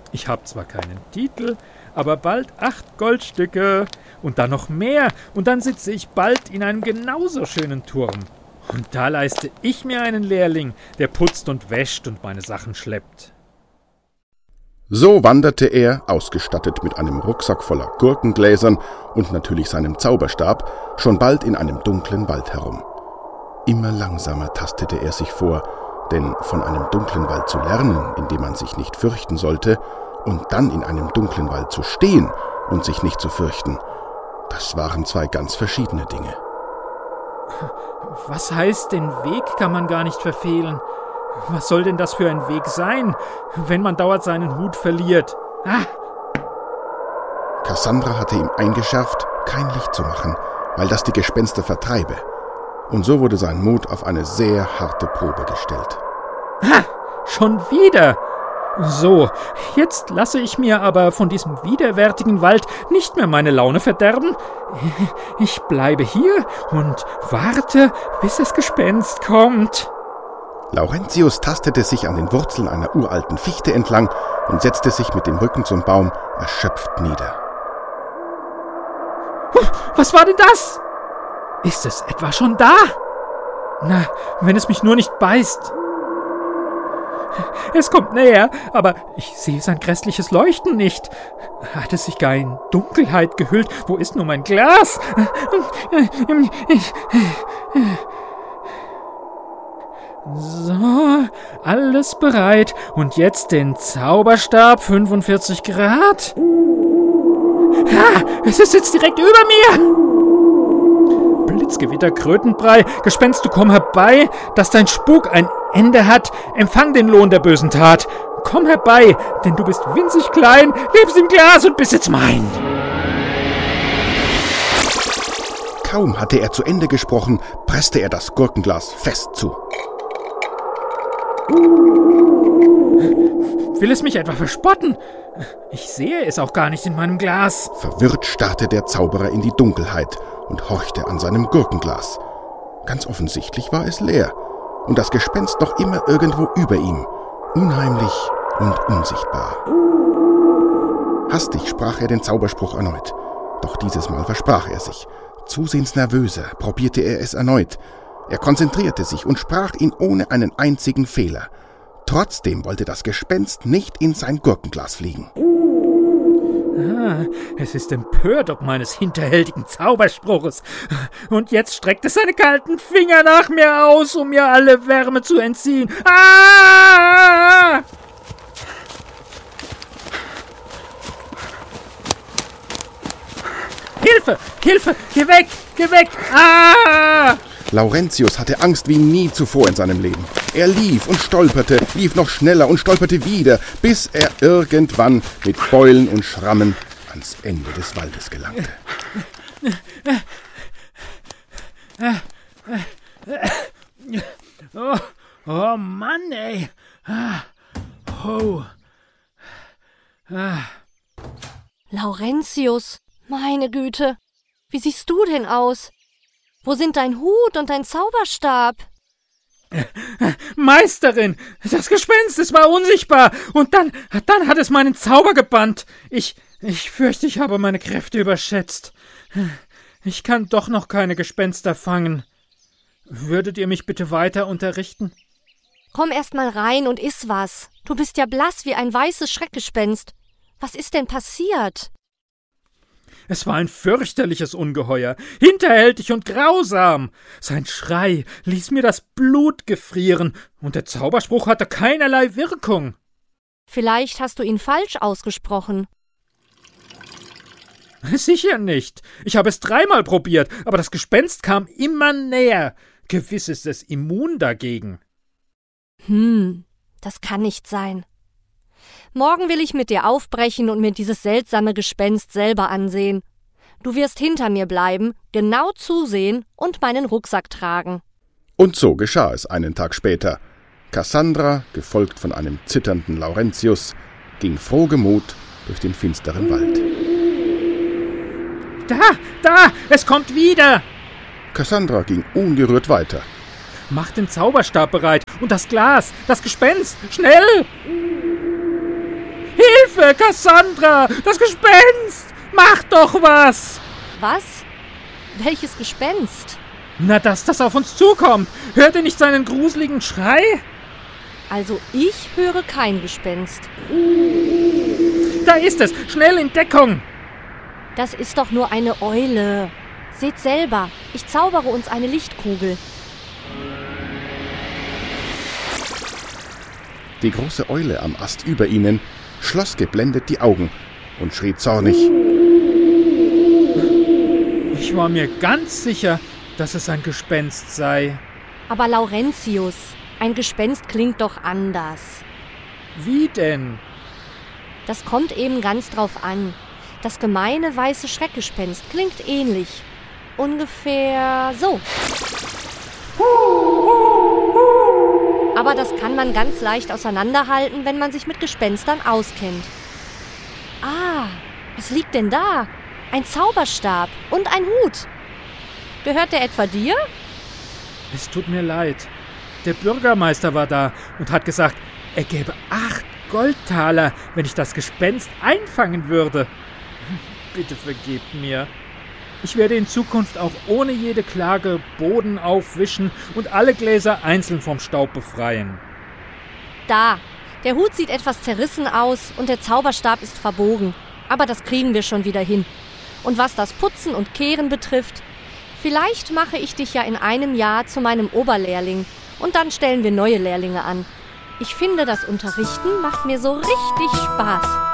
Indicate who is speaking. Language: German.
Speaker 1: Ich habe zwar keinen Titel, aber bald 8 Goldstücke und dann noch mehr. Und dann sitze ich bald in einem genauso schönen Turm. Und da leiste ich mir einen Lehrling, der putzt und wäscht und meine Sachen schleppt.
Speaker 2: So wanderte er, ausgestattet mit einem Rucksack voller Gurkengläsern und natürlich seinem Zauberstab, schon bald in einem dunklen Wald herum. Immer langsamer tastete er sich vor, denn von einem dunklen Wald zu lernen, in dem man sich nicht fürchten sollte, und dann in einem dunklen Wald zu stehen und sich nicht zu fürchten, das waren 2 ganz verschiedene Dinge.
Speaker 1: Was heißt, den Weg kann man gar nicht verfehlen? Was soll denn das für ein Weg sein, wenn man dauernd seinen Hut verliert?
Speaker 2: Cassandra hatte ihm eingeschärft, kein Licht zu machen, weil das die Gespenster vertreibe. Und so wurde sein Mut auf eine sehr harte Probe gestellt.
Speaker 1: Schon wieder? So, jetzt lasse ich mir aber von diesem widerwärtigen Wald nicht mehr meine Laune verderben. Ich bleibe hier und warte, bis das Gespenst kommt.
Speaker 2: Laurentius tastete sich an den Wurzeln einer uralten Fichte entlang und setzte sich mit dem Rücken zum Baum erschöpft nieder.
Speaker 1: Was war denn das? Ist es etwa schon da? Na, wenn es mich nur nicht beißt. Es kommt näher, aber ich sehe sein grässliches Leuchten nicht. Hat es sich gar in Dunkelheit gehüllt? Wo ist nur mein Glas? So, alles bereit. Und jetzt den Zauberstab, 45 Grad. Es ist jetzt direkt über mir. Blitzgewitter, Krötenbrei, Gespenst, du komm herbei, dass dein Spuk ein Ende hat. Empfang den Lohn der bösen Tat. Komm herbei, denn du bist winzig klein, lebst im Glas und bist jetzt mein.
Speaker 2: Kaum hatte er zu Ende gesprochen, presste er das Gurkenglas fest zu.
Speaker 1: Will es mich etwa verspotten? Ich sehe es auch gar nicht in meinem Glas.
Speaker 2: Verwirrt starrte der Zauberer in die Dunkelheit und horchte an seinem Gurkenglas. Ganz offensichtlich war es leer und das Gespenst noch immer irgendwo über ihm, unheimlich und unsichtbar. Hastig sprach er den Zauberspruch erneut, doch dieses Mal versprach er sich. Zusehends nervöser probierte er es erneut. Er konzentrierte sich und sprach ihn ohne einen einzigen Fehler. Trotzdem wollte das Gespenst nicht in sein Gurkenglas fliegen.
Speaker 1: Es ist empört ob meines hinterhältigen Zauberspruches. Und jetzt streckt es seine kalten Finger nach mir aus, um mir alle Wärme zu entziehen. Hilfe! Hilfe! Geh weg! Geh weg!
Speaker 2: Laurentius hatte Angst wie nie zuvor in seinem Leben. Er lief und stolperte, lief noch schneller und stolperte wieder, bis er irgendwann mit Beulen und Schrammen ans Ende des Waldes gelangte.
Speaker 1: Oh Mann, ey!
Speaker 3: Laurentius, meine Güte, wie siehst du denn aus? Wo sind dein Hut und dein Zauberstab?
Speaker 1: Meisterin, das Gespenst, es war unsichtbar. Und dann hat es meinen Zauber gebannt. Ich fürchte, ich habe meine Kräfte überschätzt. Ich kann doch noch keine Gespenster fangen. Würdet ihr mich bitte weiter unterrichten?
Speaker 3: Komm erst mal rein und iss was. Du bist ja blass wie ein weißes Schreckgespenst. Was ist denn passiert?
Speaker 1: Es war ein fürchterliches Ungeheuer, hinterhältig und grausam. Sein Schrei ließ mir das Blut gefrieren, und der Zauberspruch hatte keinerlei Wirkung.
Speaker 3: Vielleicht hast du ihn falsch ausgesprochen.
Speaker 1: Sicher nicht. Ich habe es 3-mal probiert, aber das Gespenst kam immer näher. Gewiss ist es immun dagegen.
Speaker 3: Das kann nicht sein. Morgen will ich mit dir aufbrechen und mir dieses seltsame Gespenst selber ansehen. Du wirst hinter mir bleiben, genau zusehen und meinen Rucksack tragen.
Speaker 2: Und so geschah es einen Tag später. Cassandra, gefolgt von einem zitternden Laurentius, ging frohgemut durch den finsteren Wald.
Speaker 1: Da, es kommt wieder!
Speaker 2: Cassandra ging ungerührt weiter.
Speaker 1: Mach den Zauberstab bereit und das Glas, das Gespenst, schnell! Hilfe! Hilfe, Cassandra! Das Gespenst! Mach doch was!
Speaker 3: Was? Welches Gespenst?
Speaker 1: Na, dass das auf uns zukommt. Hört ihr nicht seinen gruseligen Schrei?
Speaker 3: Also ich höre kein Gespenst.
Speaker 1: Da ist es. Schnell in Deckung.
Speaker 3: Das ist doch nur eine Eule. Seht selber, ich zaubere uns eine Lichtkugel.
Speaker 2: Die große Eule am Ast über ihnen schloss geblendet die Augen und schrie zornig.
Speaker 1: Ich war mir ganz sicher, dass es ein Gespenst sei.
Speaker 3: Aber Laurentius, ein Gespenst klingt doch anders.
Speaker 1: Wie denn?
Speaker 3: Das kommt eben ganz drauf an. Das gemeine weiße Schreckgespenst klingt ähnlich. Ungefähr so. Aber das kann man ganz leicht auseinanderhalten, wenn man sich mit Gespenstern auskennt. Ah, was liegt denn da? Ein Zauberstab und ein Hut. Gehört der etwa dir?
Speaker 1: Es tut mir leid. Der Bürgermeister war da und hat gesagt, er gäbe 8 Goldtaler, wenn ich das Gespenst einfangen würde. Bitte vergebt mir. Ich werde in Zukunft auch ohne jede Klage Boden aufwischen und alle Gläser einzeln vom Staub befreien.
Speaker 3: Da, der Hut sieht etwas zerrissen aus und der Zauberstab ist verbogen. Aber das kriegen wir schon wieder hin. Und was das Putzen und Kehren betrifft, vielleicht mache ich dich ja in einem Jahr zu meinem Oberlehrling und dann stellen wir neue Lehrlinge an. Ich finde, das Unterrichten macht mir so richtig Spaß.